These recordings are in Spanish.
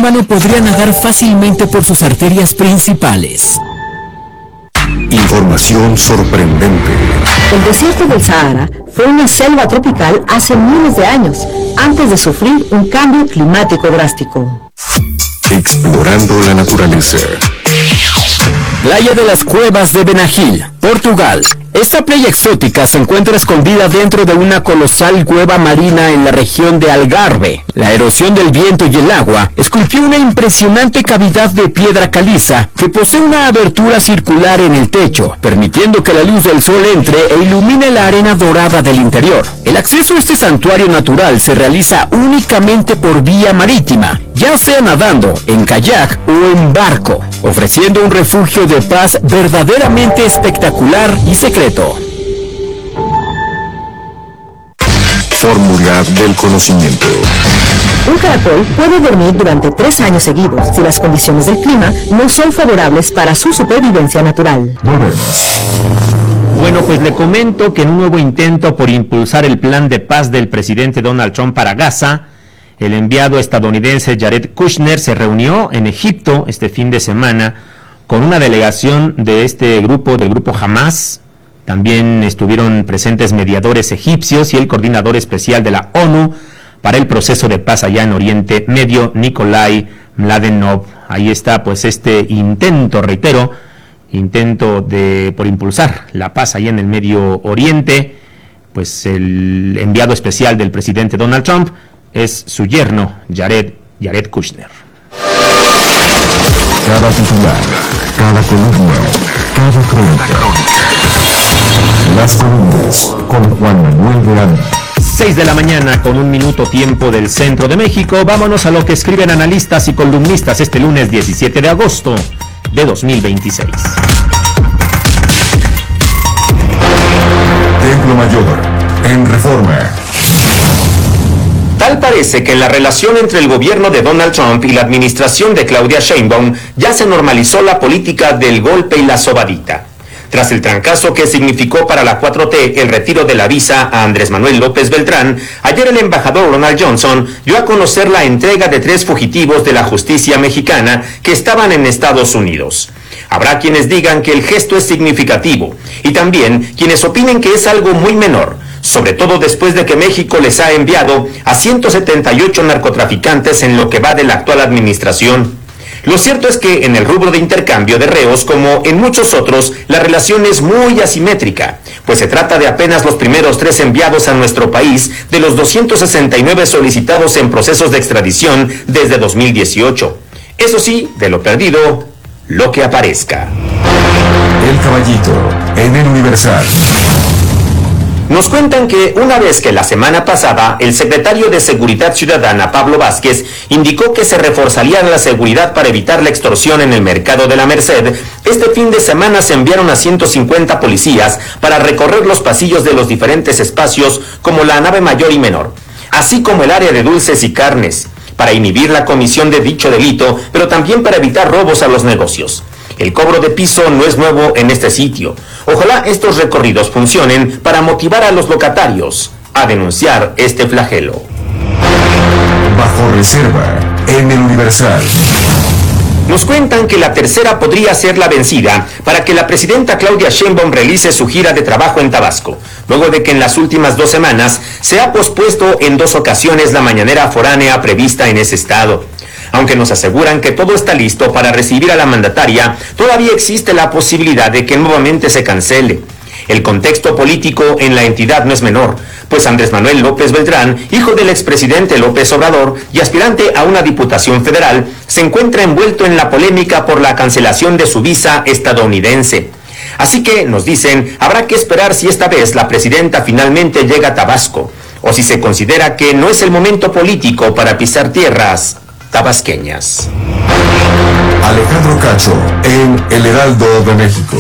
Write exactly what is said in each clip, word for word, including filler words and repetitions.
humano podría nadar fácilmente por sus arterias principales. Información sorprendente. El desierto del Sahara fue una selva tropical hace miles de años, antes de sufrir un cambio climático drástico. Explorando la naturaleza. Playa de las Cuevas de Benagil, Portugal. Esta playa exótica se encuentra escondida dentro de una colosal cueva marina en la región de Algarve. La erosión del viento y el agua esculpió una impresionante cavidad de piedra caliza que posee una abertura circular en el techo, permitiendo que la luz del sol entre e ilumine la arena dorada del interior. El acceso a este santuario natural se realiza únicamente por vía marítima, ya sea nadando, en kayak o en barco, ofreciendo un refugio de paz verdaderamente espectacular y secreto. Fórmula del conocimiento. Un caracol puede dormir durante tres años seguidos si las condiciones del clima no son favorables para su supervivencia natural. Volvemos. Bueno, pues le comento que en un nuevo intento por impulsar el plan de paz del presidente Donald Trump para Gaza, el enviado estadounidense Jared Kushner se reunió en Egipto este fin de semana con una delegación de este grupo, del grupo Hamas. También estuvieron presentes mediadores egipcios y el coordinador especial de la ONU para el proceso de paz allá en Oriente Medio, Nikolai Mladenov. Ahí está pues este intento, reitero, intento de por impulsar la paz allá en el Medio Oriente. Pues el enviado especial del presidente Donald Trump es su yerno, Jared, Jared Kushner. Cada titular, cada columna, cada crónica. Las columnas con Juan Manuel de Anda. seis de la mañana con un minuto tiempo del centro de México. Vámonos a lo que escriben analistas y columnistas este lunes diecisiete de agosto de dos mil veintiséis. Templo Mayor, en Reforma. Tal parece que en la relación entre el gobierno de Donald Trump y la administración de Claudia Sheinbaum ya se normalizó la política del golpe y la sobadita. Tras el trancazo que significó para la cuatro T el retiro de la visa a Andrés Manuel López Beltrán, ayer el embajador Ronald Johnson dio a conocer la entrega de tres fugitivos de la justicia mexicana que estaban en Estados Unidos. Habrá quienes digan que el gesto es significativo y también quienes opinen que es algo muy menor, sobre todo después de que México les ha enviado a ciento setenta y ocho narcotraficantes en lo que va de la actual administración. Lo cierto es que en el rubro de intercambio de reos, como en muchos otros, la relación es muy asimétrica, pues se trata de apenas los primeros tres enviados a nuestro país de los doscientos sesenta y nueve solicitados en procesos de extradición desde dos mil dieciocho. Eso sí, de lo perdido, lo que aparezca. El Caballito, en el Universal. Nos cuentan que una vez que la semana pasada el secretario de Seguridad Ciudadana, Pablo Vázquez, indicó que se reforzaría la seguridad para evitar la extorsión en el mercado de la Merced, este fin de semana se enviaron a ciento cincuenta policías para recorrer los pasillos de los diferentes espacios como la nave mayor y menor, así como el área de dulces y carnes, para inhibir la comisión de dicho delito, pero también para evitar robos a los negocios. El cobro de piso no es nuevo en este sitio. Ojalá estos recorridos funcionen para motivar a los locatarios a denunciar este flagelo. Bajo reserva, en el Universal. Nos cuentan que la tercera podría ser la vencida para que la presidenta Claudia Sheinbaum realice su gira de trabajo en Tabasco, luego de que en las últimas dos semanas se ha pospuesto en dos ocasiones la mañanera foránea prevista en ese estado. Aunque nos aseguran que todo está listo para recibir a la mandataria, todavía existe la posibilidad de que nuevamente se cancele. El contexto político en la entidad no es menor, pues Andrés Manuel López Beltrán, hijo del expresidente López Obrador y aspirante a una diputación federal, se encuentra envuelto en la polémica por la cancelación de su visa estadounidense. Así que, nos dicen, habrá que esperar si esta vez la presidenta finalmente llega a Tabasco, o si se considera que no es el momento político para pisar tierras tabasqueñas. Alejandro Cacho, en El Heraldo de México.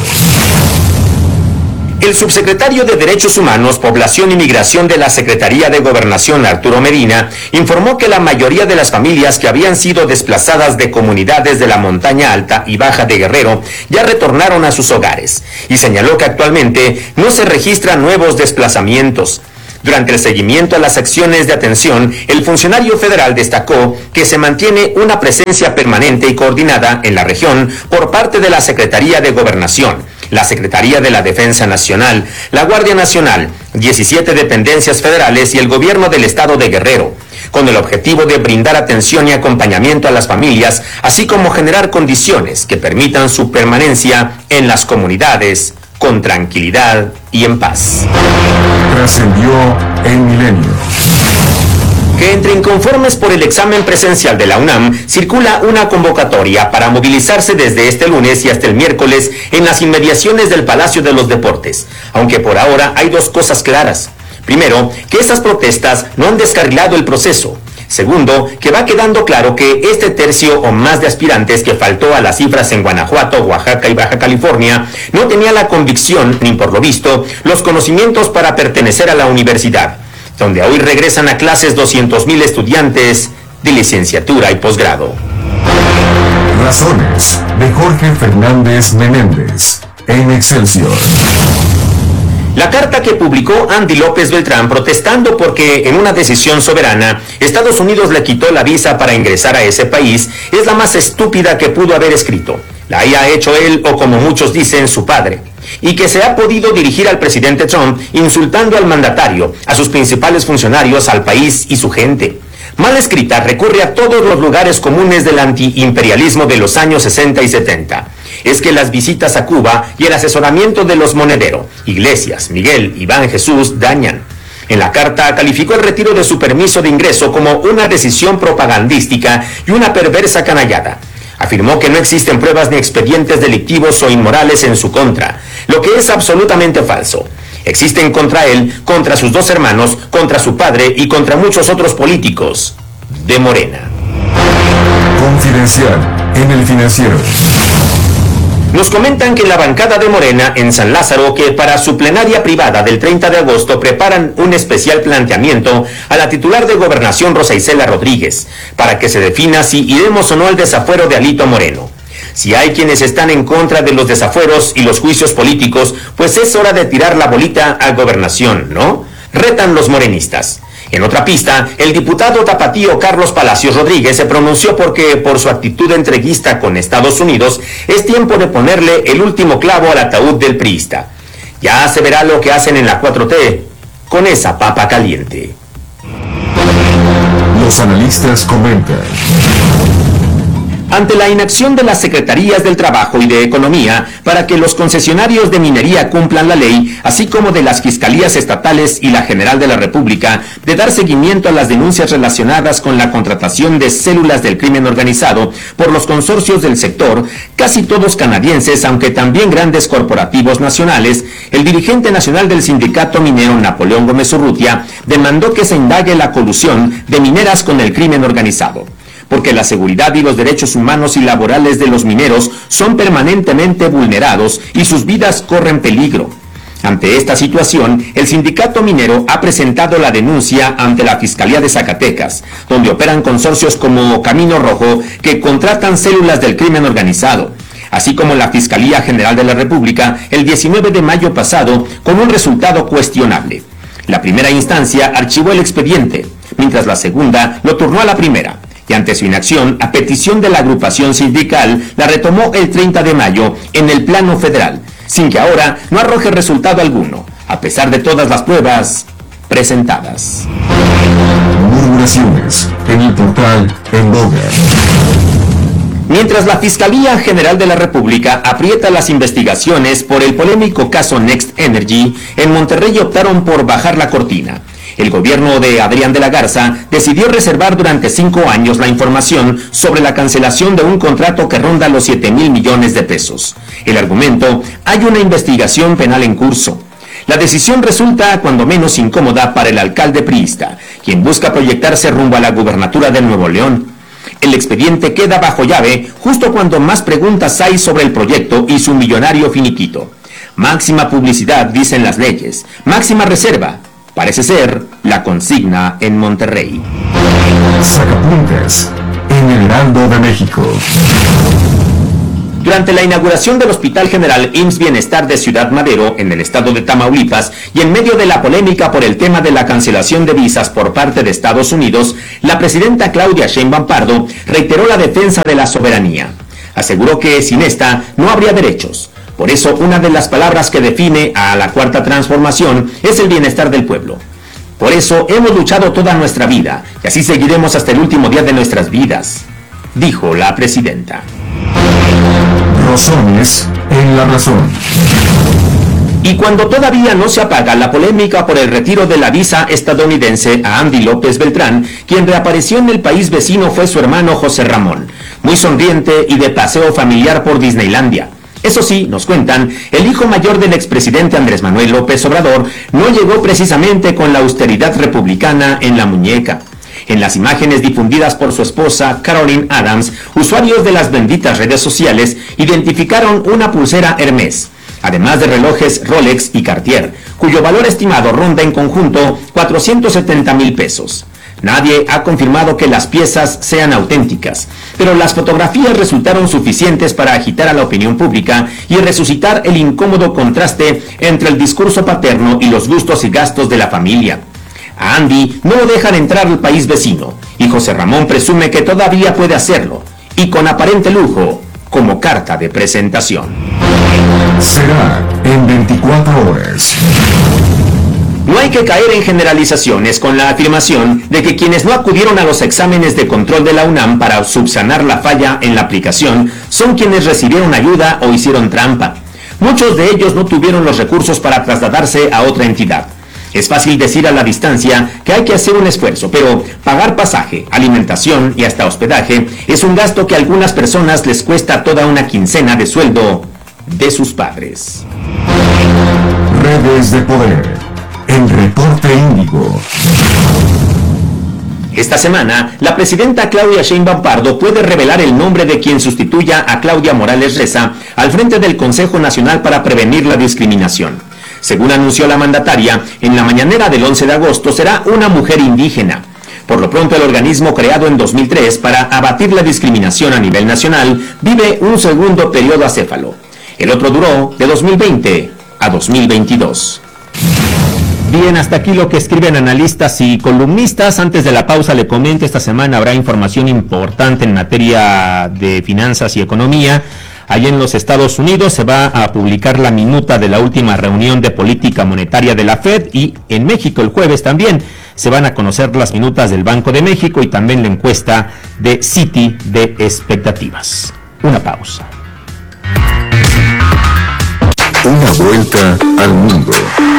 El subsecretario de Derechos Humanos, Población y Migración de la Secretaría de Gobernación, Arturo Medina, informó que la mayoría de las familias que habían sido desplazadas de comunidades de la montaña alta y baja de Guerrero ya retornaron a sus hogares y señaló que actualmente no se registran nuevos desplazamientos. Durante el seguimiento a las acciones de atención, el funcionario federal destacó que se mantiene una presencia permanente y coordinada en la región por parte de la Secretaría de Gobernación, la Secretaría de la Defensa Nacional, la Guardia Nacional, diecisiete dependencias federales y el gobierno del estado de Guerrero, con el objetivo de brindar atención y acompañamiento a las familias, así como generar condiciones que permitan su permanencia en las comunidades con tranquilidad y en paz. Trascendió el milenio. Que entre inconformes por el examen presencial de la UNAM, circula una convocatoria para movilizarse desde este lunes y hasta el miércoles en las inmediaciones del Palacio de los Deportes, aunque por ahora hay dos cosas claras. Primero, que estas protestas no han descarrilado el proceso. Segundo, que va quedando claro que este tercio o más de aspirantes que faltó a las cifras en Guanajuato, Oaxaca y Baja California no tenía la convicción, ni por lo visto, los conocimientos para pertenecer a la universidad, donde hoy regresan a clases doscientos mil estudiantes de licenciatura y posgrado. Razones de Jorge Fernández Menéndez en Excelsior. La carta que publicó Andy López Beltrán protestando porque en una decisión soberana Estados Unidos le quitó la visa para ingresar a ese país es la más estúpida que pudo haber escrito. La haya hecho él o, como muchos dicen, su padre. Y que se ha podido dirigir al presidente Trump insultando al mandatario, a sus principales funcionarios, al país y su gente. Mal escrita, recurre a todos los lugares comunes del antiimperialismo de los años sesenta y setenta. Es que las visitas a Cuba y el asesoramiento de los Monedero, Iglesias, Miguel, Iván Jesús dañan. En la carta calificó el retiro de su permiso de ingreso como una decisión propagandística y una perversa canallada. Afirmó que no existen pruebas ni expedientes delictivos o inmorales en su contra, lo que es absolutamente falso. Existen contra él, contra sus dos hermanos, contra su padre y contra muchos otros políticos de Morena. Confidencial en El Financiero. Nos comentan que en la bancada de Morena en San Lázaro, que para su plenaria privada del treinta de agosto preparan un especial planteamiento a la titular de Gobernación Rosa Isela Rodríguez, para que se defina si iremos o no al desafuero de Alito Moreno. Si hay quienes están en contra de los desafueros y los juicios políticos, pues es hora de tirar la bolita a Gobernación, ¿no? Retan los morenistas. En otra pista, el diputado tapatío Carlos Palacios Rodríguez se pronunció porque, por su actitud entreguista con Estados Unidos, es tiempo de ponerle el último clavo al ataúd del priista. Ya se verá lo que hacen en la cuatro T con esa papa caliente. Los analistas comentan. Ante la inacción de las Secretarías del Trabajo y de Economía para que los concesionarios de minería cumplan la ley, así como de las fiscalías estatales y la General de la República, de dar seguimiento a las denuncias relacionadas con la contratación de células del crimen organizado por los consorcios del sector, casi todos canadienses, aunque también grandes corporativos nacionales, el dirigente nacional del sindicato minero Napoleón Gómez Urrutia demandó que se indague la colusión de mineras con el crimen organizado, porque la seguridad y los derechos humanos y laborales de los mineros son permanentemente vulnerados y sus vidas corren peligro. Ante esta situación, el sindicato minero ha presentado la denuncia ante la Fiscalía de Zacatecas, donde operan consorcios como Camino Rojo que contratan células del crimen organizado, así como la Fiscalía General de la República el diecinueve de mayo pasado, con un resultado cuestionable. La primera instancia archivó el expediente, mientras la segunda lo turnó a la primera, y ante su inacción, a petición de la agrupación sindical, la retomó el treinta de mayo en el plano federal, sin que ahora no arroje resultado alguno, a pesar de todas las pruebas presentadas. Murmuraciones en el portal En Boga. Mientras la Fiscalía General de la República aprieta las investigaciones por el polémico caso Next Energy, en Monterrey optaron por bajar la cortina. El gobierno de Adrián de la Garza decidió reservar durante cinco años la información sobre la cancelación de un contrato que ronda los siete mil millones de pesos. El argumento: hay una investigación penal en curso. La decisión resulta cuando menos incómoda para el alcalde priista, quien busca proyectarse rumbo a la gubernatura de Nuevo León. El expediente queda bajo llave justo cuando más preguntas hay sobre el proyecto y su millonario finiquito. Máxima publicidad, dicen las leyes. Máxima reserva. Parece ser la consigna en Monterrey. Sacapuntas en el Heraldo de México. Durante la inauguración del Hospital General I M S S Bienestar de Ciudad Madero, en el estado de Tamaulipas, y en medio de la polémica por el tema de la cancelación de visas por parte de Estados Unidos, la presidenta Claudia Sheinbaum Pardo reiteró la defensa de la soberanía. Aseguró que sin esta no habría derechos. Por eso, una de las palabras que define a la Cuarta Transformación es el bienestar del pueblo. Por eso hemos luchado toda nuestra vida, y así seguiremos hasta el último día de nuestras vidas, dijo la presidenta. Razones en la razón. Y cuando todavía no se apaga la polémica por el retiro de la visa estadounidense a Andy López Beltrán, quien reapareció en el país vecino fue su hermano José Ramón, muy sonriente y de paseo familiar por Disneylandia. Eso sí, nos cuentan, el hijo mayor del expresidente Andrés Manuel López Obrador no llegó precisamente con la austeridad republicana en la muñeca. En las imágenes difundidas por su esposa, Caroline Adams, usuarios de las benditas redes sociales identificaron una pulsera Hermès, además de relojes Rolex y Cartier, cuyo valor estimado ronda en conjunto cuatrocientos setenta mil pesos. Nadie ha confirmado que las piezas sean auténticas, pero las fotografías resultaron suficientes para agitar a la opinión pública y resucitar el incómodo contraste entre el discurso paterno y los gustos y gastos de la familia. A Andy no lo dejan entrar al país vecino, y José Ramón presume que todavía puede hacerlo, y con aparente lujo, como carta de presentación. Será en veinticuatro horas. No hay que caer en generalizaciones con la afirmación de que quienes no acudieron a los exámenes de control de la UNAM para subsanar la falla en la aplicación son quienes recibieron ayuda o hicieron trampa. Muchos de ellos no tuvieron los recursos para trasladarse a otra entidad. Es fácil decir a la distancia que hay que hacer un esfuerzo, pero pagar pasaje, alimentación y hasta hospedaje es un gasto que a algunas personas les cuesta toda una quincena de sueldo de sus padres. Redes de poder. El reporte Índigo. Esta semana, la presidenta Claudia Sheinbaum Pardo puede revelar el nombre de quien sustituya a Claudia Morales Reza al frente del Consejo Nacional para Prevenir la Discriminación. Según anunció la mandataria, en la mañanera del once de agosto será una mujer indígena. Por lo pronto, el organismo creado en dos mil tres para abatir la discriminación a nivel nacional vive un segundo periodo acéfalo. El otro duró de dos mil veinte a dos mil veintidós. Bien, hasta aquí lo que escriben analistas y columnistas. Antes de la pausa le comento, esta semana habrá información importante en materia de finanzas y economía. Allá en los Estados Unidos se va a publicar la minuta de la última reunión de política monetaria de la Fed, y en México el jueves también se van a conocer las minutas del Banco de México y también la encuesta de Citi de expectativas. Una pausa. Una vuelta al mundo.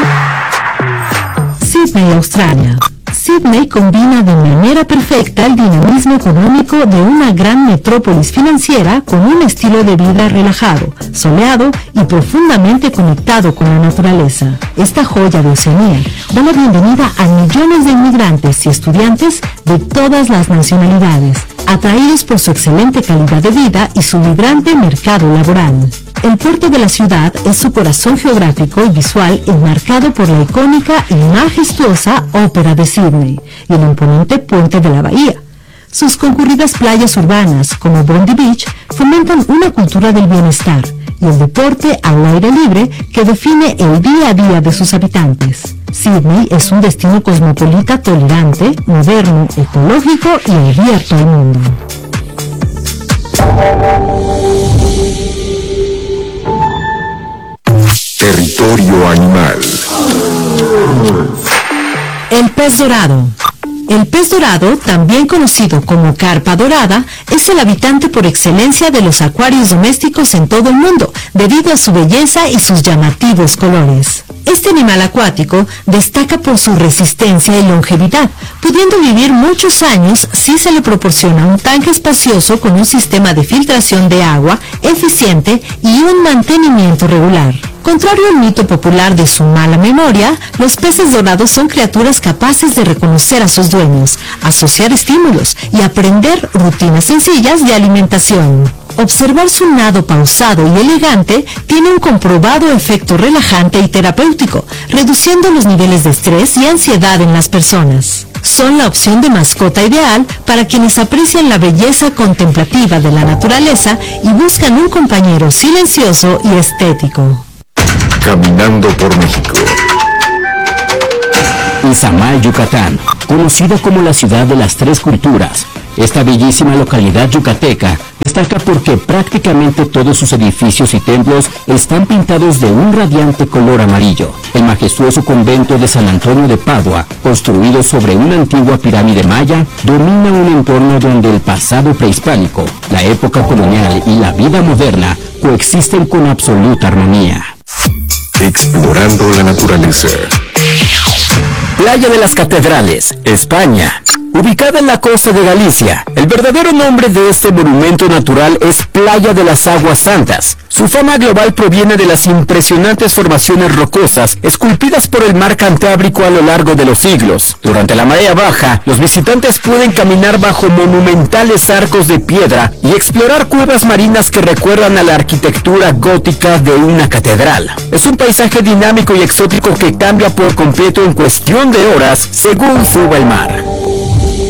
Sydney, Australia. Sydney combina de manera perfecta el dinamismo económico de una gran metrópolis financiera con un estilo de vida relajado, soleado y profundamente conectado con la naturaleza. Esta joya de Oceanía da la bienvenida a millones de inmigrantes y estudiantes de todas las nacionalidades, atraídos por su excelente calidad de vida y su vibrante mercado laboral. El puerto de la ciudad es su corazón geográfico y visual, enmarcado por la icónica y majestuosa Ópera de Sydney y el imponente puente de la bahía. Sus concurridas playas urbanas, como Bondi Beach, fomentan una cultura del bienestar y el deporte al aire libre que define el día a día de sus habitantes. Sydney es un destino cosmopolita tolerante, moderno, ecológico y abierto al mundo. Territorio animal. El pez dorado. El pez dorado, también conocido como carpa dorada, es el habitante por excelencia de los acuarios domésticos en todo el mundo, debido a su belleza y sus llamativos colores. Este animal acuático destaca por su resistencia y longevidad, pudiendo vivir muchos años si se le proporciona un tanque espacioso con un sistema de filtración de agua eficiente y un mantenimiento regular. Contrario al mito popular de su mala memoria, los peces dorados son criaturas capaces de reconocer a sus dueños, asociar estímulos y aprender rutinas sencillas de alimentación. Observar su nado pausado y elegante tiene un comprobado efecto relajante y terapéutico, reduciendo los niveles de estrés y ansiedad en las personas. son la opción de mascota ideal para quienes aprecian la belleza contemplativa de la naturaleza y buscan un compañero silencioso y estético. Caminando por México. Izamal, Yucatán, conocida como la ciudad de las tres culturas. Esta bellísima localidad yucateca destaca porque prácticamente todos sus edificios y templos están pintados de un radiante color amarillo. El majestuoso convento de San Antonio de Padua, construido sobre una antigua pirámide maya, domina un entorno donde el pasado prehispánico, la época colonial y la vida moderna coexisten con absoluta armonía. Explorando la naturaleza. Playa de las Catedrales, España. Ubicada en la costa de Galicia, el verdadero nombre de este monumento natural es Playa de las Aguas Santas. Su fama global proviene de las impresionantes formaciones rocosas esculpidas por el mar Cantábrico a lo largo de los siglos. Durante la marea baja, los visitantes pueden caminar bajo monumentales arcos de piedra y explorar cuevas marinas que recuerdan a la arquitectura gótica de una catedral. Es un paisaje dinámico y exótico que cambia por completo en cuestión de horas según suba el mar.